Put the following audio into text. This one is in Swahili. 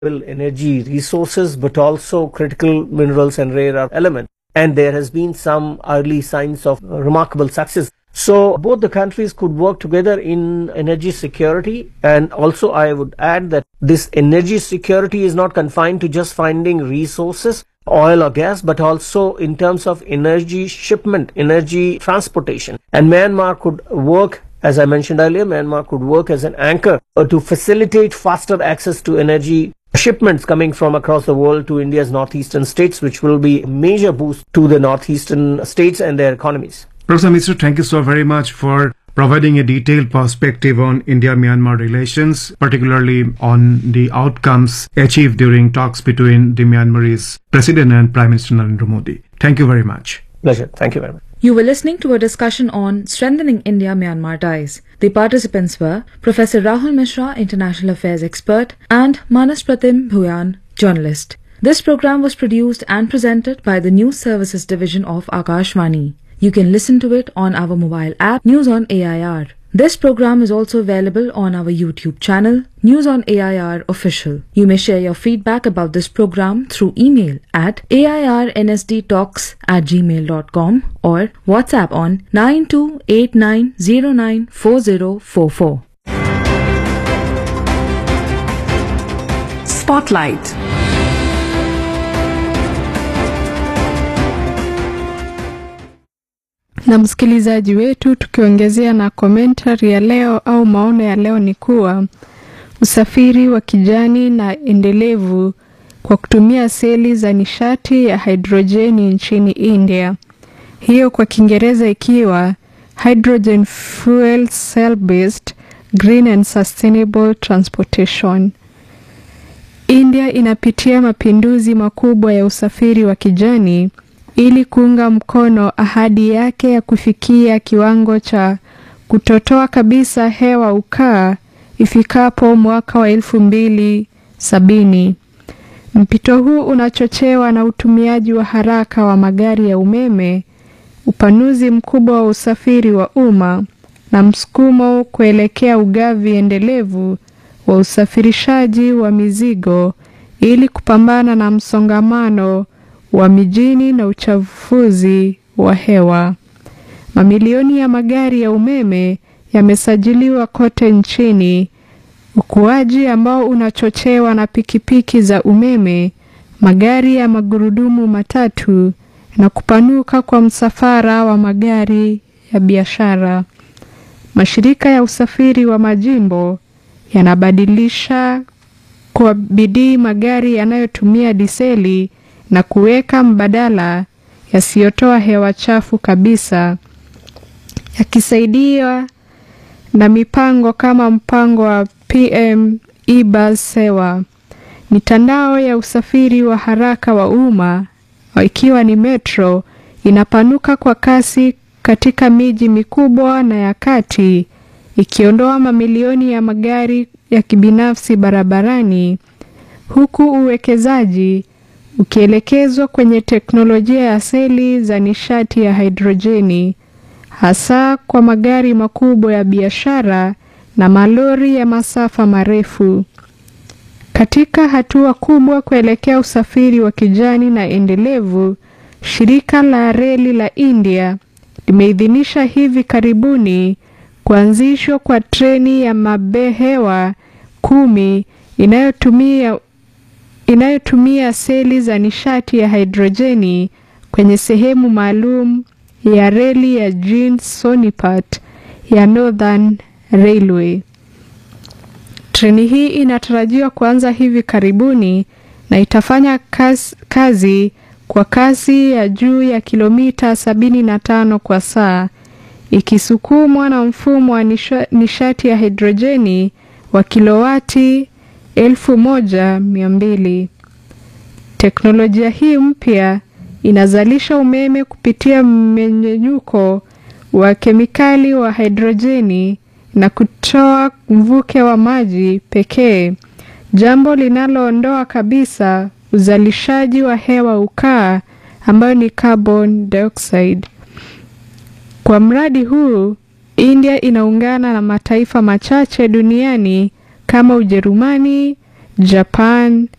energy resources, but also critical minerals and rare earth elements. And there has been some early signs of remarkable success. So both the countries could work together in energy security. And also I would add that this energy security is not confined to just finding resources, oil or gas, but also in terms of energy shipment, energy transportation. And Myanmar could work, as I mentioned earlier, Myanmar could work as an anchor to facilitate faster access to energy shipments coming from across the world to India's northeastern states, which will be a major boost to the northeastern states and their economies. Professor Mishra, thank you so very much for providing a detailed perspective on India-Myanmar relations, particularly on the outcomes achieved during talks between the Myanmarese President and Prime Minister Narendra Modi. Thank you very much. Pleasure. Thank you very much. You were listening to a discussion on strengthening India-Myanmar ties. The participants were Professor Rahul Mishra, International Affairs expert, and Manas Pratim Bhuyan, journalist. This program was produced and presented by the News Services Division of Akashvani. You can listen to it on our mobile app, News on AIR. This program is also available on our YouTube channel, News on AIR Official. You may share your feedback about this program through email at airnsdtalks@gmail.com or WhatsApp on 9289094044. Spotlight. Na msikilizaji wetu, tukiongezea na commentary ya leo au maono ya leo ni kuwa usafiri wa kijani na endelevu kwa kutumia seli za nishati ya hidrojeni nchini India. Hiyo kwa Kiingereza ikiwa hydrogen fuel cell based green and sustainable transportation. India inapitia mapinduzi makubwa ya usafiri wa kijani ili kuunga mkono ahadi yake ya kufikia kiwango cha kutotoa kabisa hewa ukaa ifikapo mwaka wa 2070. Mpito huu unachochewa na utumiaji wa haraka wa magari ya umeme, upanuzi mkubwa wa usafiri wa umma na msukumo kuelekea ugavi endelevu wa usafirishaji wa mizigo ili kupambana na msongamano wa mijini na uchafuzi wa hewa. Mamilioni ya magari ya umeme yamesajiliwa kote nchini, ukuaji ambao unachochewa na pikipiki za umeme, magari ya magurudumu matatu na kupanuka kwa msafara wa magari ya biashara. Mashirika ya usafiri wa majimbo yanabadilisha kwa bidii magari yanayotumia diseli na kuweka mbadala yasiyotoa hewa chafu kabisa, yakisaidiwa na mipango kama mpango wa PM E-Bus Sewa. Mitandao ya usafiri wa haraka wa umma, ikiwa ni metro, inapanuka kwa kasi katika miji mikubwa na ya kati, ikiondoa mamilioni ya magari ya kibinafsi barabarani, huku uwekezaji ukielekezwa kwenye teknolojia ya seli za nishati ya hidrojeni, hasa kwa magari makubwa ya biashara na malori ya masafa marefu. Katika hatua kubwa kuelekea usafiri wa kijani na endelevu, shirika la reli la India limeidhinisha hivi karibuni kuanzishwa kwa treni ya mabehewa 10 inayotumia seli za nishati ya hidrojeni kwenye sehemu maalum ya reli ya Jind-Sonipat ya Northern Railway. Treni hii inatarajiwa kuanza hivi karibuni na itafanya kazi kwa kasi ya juu ya kilomita 75 kwa saa, ikisukumwa na mfumo wa nishati ya hidrojeni wa kilowati 1200. Teknolojia hii mpya inazalisha umeme kupitia mmeng'enyuko wa kemikali wa hidrojeni na kutoa mvuke wa maji pekee, jambo linaloondoa kabisa uzalishaji wa hewa ukaa ambayo ni carbon dioxide. Kwa mradi huu, India inaungana na mataifa machache duniani kama Ujerumani, Japan,